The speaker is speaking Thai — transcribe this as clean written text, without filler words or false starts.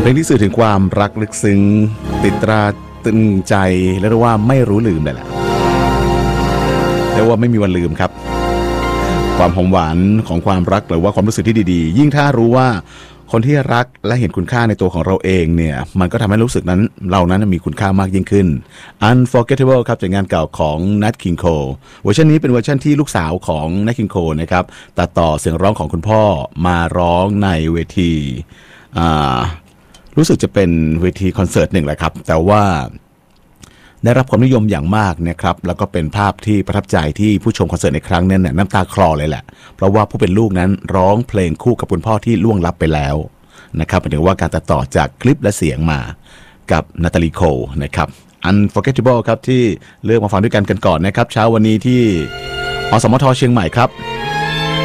เพลงที่สื่อถึงความรักลึกซึ้งติดตราตรึงใจและเรียกว่าไม่รู้ลืมเลยแหละเรียกว่าไม่มีวันลืมครับความหอมหวานของความรักหรือว่าความรู้สึกที่ดีๆยิ่งถ้ารู้ว่าคนที่รักและเห็นคุณค่าในตัวของเราเองเนี่ยมันก็ทำให้รู้สึกนั้นเรานั้นมีคุณค่ามากยิ่งขึ้น Unforgettable ครับจากงานเก่าของ Nat King Cole เวอร์ชันนี้เป็นเวอร์ชันที่ลูกสาวของ Nat King Cole นะครับตัดต่อเสียงร้องของคุณพ่อมาร้องในเวทีรู้สึกจะเป็นเวทีคอนเสิร์ตหนึ่งแหละครับแต่ว่าได้รับความนิยมอย่างมากนะครับแล้วก็เป็นภาพที่ประทับใจที่ผู้ชมคอนเสิร์ตในครั้งนั้นเนี่ยน้ำตาคลอเลยแหละเพราะว่าผู้เป็นลูกนั้นร้องเพลงคู่กับคุณพ่อที่ล่วงลับไปแล้วนะครับหมายถึงว่าการตัดต่อจากคลิปและเสียงมากับนาตาลีโคลนะครับ Unforgettable ครับที่เลือกมาฟังด้วยกันก่อนนะครับเช้าวันนี้ที่อสมทเชียงใหม่ครับ